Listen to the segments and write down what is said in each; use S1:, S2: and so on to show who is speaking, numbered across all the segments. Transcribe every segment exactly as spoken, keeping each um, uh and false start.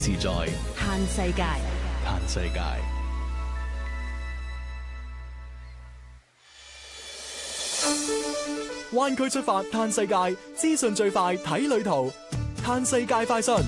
S1: 自在
S2: 嘆世界，
S1: 嘆世界。灣區出發嘆世界，資訊最快睇旅途，嘆世界快訊。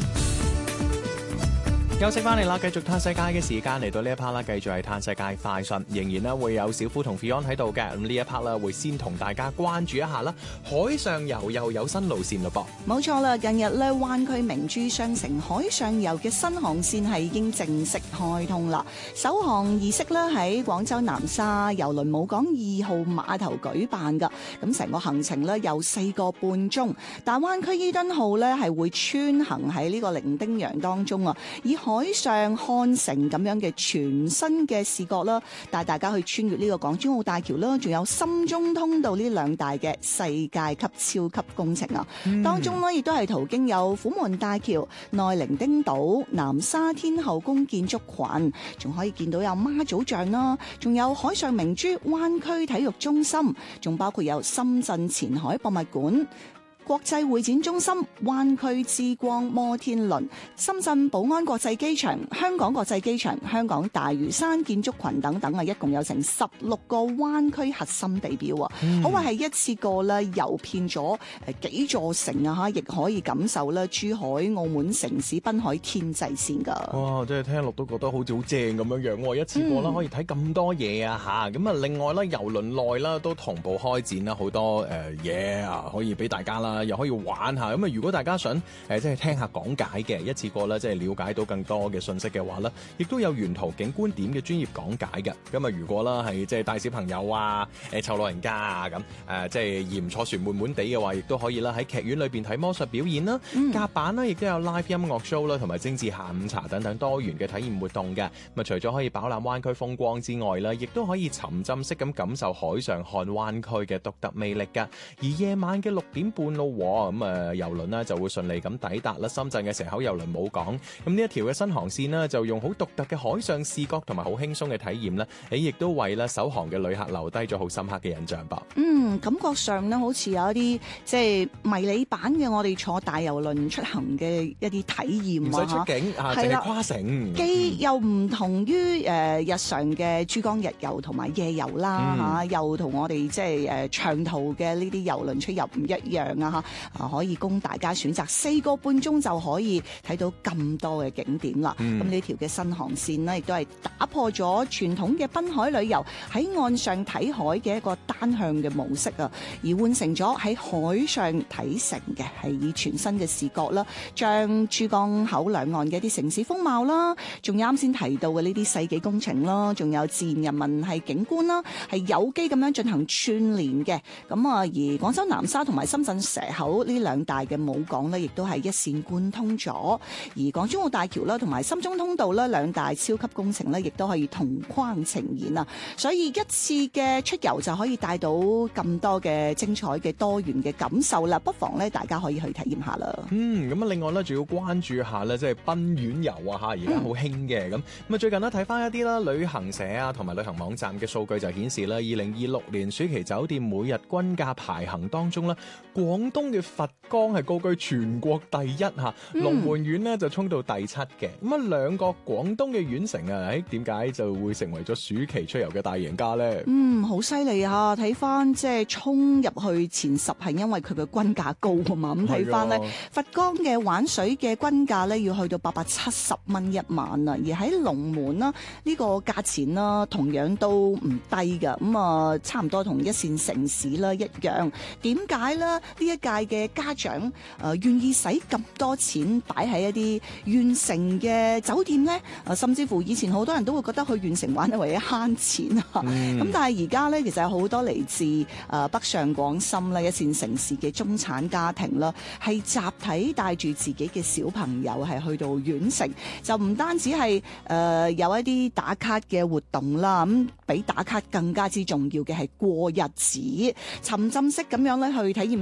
S3: 休息翻嚟啦，繼續嘆世界嘅時間嚟到呢一 part 啦，繼續係嘆世界快訊，仍然咧會有小夫同 Fion 喺度嘅。咁呢一 part 咧會先同大家關注一下啦，海上遊又有新路線嘞噃。
S4: 冇錯啦，近日咧灣區明珠雙城海上遊嘅新航線係已經正式開通啦。首航儀式咧喺廣州南沙郵輪母港二號碼頭舉辦噶，咁成個行程咧有四個半鐘。大灣區伊敦號咧係會穿行喺呢個伶仃洋當中啊，以海上看城咁樣嘅全新嘅視覺啦，帶大家去穿越呢個港珠澳大橋啦，仲有深中通道呢兩大嘅世界級超級工程啊！嗯、當中呢亦都係途經有虎門大橋、內伶仃島、南沙天后宮建築群，仲可以見到有媽祖像啦，仲有海上明珠灣區體育中心，仲包括有深圳前海博物館、國際會展中心、灣區之光摩天輪、深圳寶安國際機場、香港國際機場、香港大嶼山建築群等等啊，一共有成十六個灣區核心地標啊，嗯、可謂係一次過咧遊遍咗誒幾座城啊嚇，亦可以感受咧珠海、澳門城市濱海天際線噶。
S3: 哇！即係聽落都覺得好似好正咁樣樣喎，一次過啦、嗯、可以睇咁多嘢啊嚇！咁啊，另外咧郵輪內啦都同步開展啦好多誒嘢啊，可以俾大家啦。又可以玩下咁啊！如果大家想誒、呃、即係聽下講解嘅，一次過咧即係了解到更多嘅信息嘅話咧，亦都有沿途景觀點嘅專業講解嘅。咁啊，如果啦係即係帶小朋友啊、誒湊老人家啊咁誒，即係嫌坐船悶悶地嘅話，亦都可以啦喺劇院裏邊睇魔術表演啦、甲、嗯、板啦，亦都有 live 音樂 show 啦，同埋精緻下午茶等等多元嘅體驗活動嘅。咁啊，除咗可以飽覽灣區風光之外啦，亦都可以沉浸式咁感受海上看灣區嘅獨特魅力㗎。而夜晚嘅六點半咯。咁啊，郵輪呢就會順利咁抵達啦深圳嘅蛇口郵輪母港。咁呢一條嘅新航線呢，就用好獨特嘅海上視覺同埋好輕鬆嘅體驗咧，誒，亦都為咧首航嘅旅客留低咗好深刻嘅印象噃。
S4: 嗯，感覺上呢，好似有一啲即係迷你版嘅我哋坐大郵輪出行嘅一啲體驗啊，
S3: 唔使出境啊，淨係跨城，
S4: 既又唔同於誒日常嘅珠江日遊同埋夜遊啦嚇、嗯啊，又同我哋即係誒長途嘅呢啲郵輪出入唔一樣啊嚇。啊，可以供大家選擇，四個半鐘就可以睇到咁多嘅景點啦。咁呢條嘅新航線呢，亦都係打破咗傳統嘅濱海旅遊喺岸上睇海嘅一個單向嘅模式啊，而換成咗喺海上睇城嘅，係以全新嘅視覺啦，將珠江口兩岸嘅一啲城市風貌啦，仲啱先提到嘅呢啲世紀工程啦，仲有自然人文係景觀啦，係有機咁樣進行串聯嘅。咁啊，而廣州南沙同埋深圳蛇口呢兩大嘅母港呢，亦都係一線貫通咗。而港珠澳大橋啦，同埋深中通道呢兩大超級工程呢，亦都可以同框呈現啊！所以一次嘅出遊就可以帶到咁多嘅精彩嘅多元嘅感受啦，不妨呢，大家可以去體驗下啦。
S3: 嗯，咁啊，另外呢，仲要關注下呢，即係賓園遊啊嚇，而家好興嘅咁。咁啊、嗯，最近呢，睇翻一啲啦，旅行社啊同埋旅行網站嘅數據就顯示啦，二零二六年暑期酒店每日均價排行當中呢，廣東嘅佛崗係高居全國第一嚇，龍門縣呢就衝到第七嘅。咁啊，兩個廣東嘅縣城啊，誒點解就會成為咗暑期出遊嘅大贏家咧？
S4: 嗯，好犀利嚇！睇翻即係衝入去前十係因為佢嘅均價高啊嘛。咁睇翻咧，佛崗嘅玩水嘅均價咧要去到八百七十蚊一晚啊，而喺龍門啦呢個價錢啦同樣都唔低㗎。咁啊，差唔多同一線城市啦一樣。點解咧？呢一屆嘅家長誒、呃、願意使咁多錢擺喺一啲縣城嘅酒店咧？誒、呃，甚至乎以前好多人都會覺得去縣城玩係為咗慳錢啊。咁、嗯、但係而家咧，其實有好多嚟自誒、呃、北上廣深啦一線城市嘅中產家庭啦，係集體帶住自己嘅小朋友係去到縣城，就唔單止係誒、呃、有一啲打卡嘅活動啦，咁、嗯、比打卡更加之重要嘅係過日子，沉浸式咁樣咧去體驗翻咧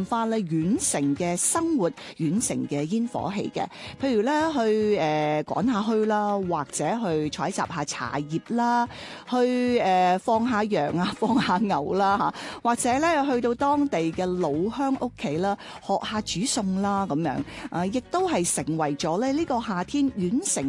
S4: 縣城嘅生活、縣城嘅煙火氣嘅。譬如咧去誒趕下墟啦，或者去採集下茶葉啦，去誒放下羊啊、放下牛啦嚇，或者咧去到當地嘅老鄉屋企啦，學下煮餸啦咁樣，啊，亦都係成為咗咧呢個夏天縣城